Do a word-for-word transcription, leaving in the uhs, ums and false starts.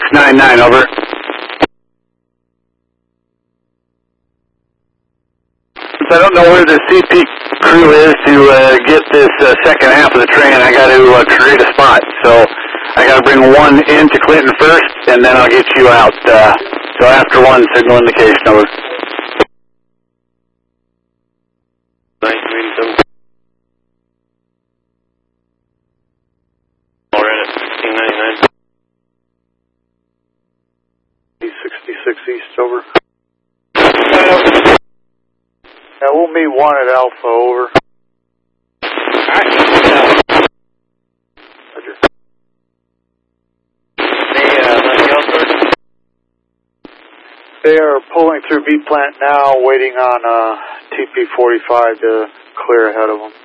six nine nine, over. I don't know where the C P crew is to uh, get this uh, second half of the train. I got to uh, create a spot, so I got to bring one into Clinton first, and then I'll get you out. Uh, so after one, signal indication, over. nine two eighty-seven. All right at sixteen ninety-nine. sixty-six East, over. Yeah, we'll meet one at Alpha, over. Alright. Roger. They, uh, nothing else, sir? They are pulling through B plant now, waiting on uh, T P forty-five to clear ahead of them.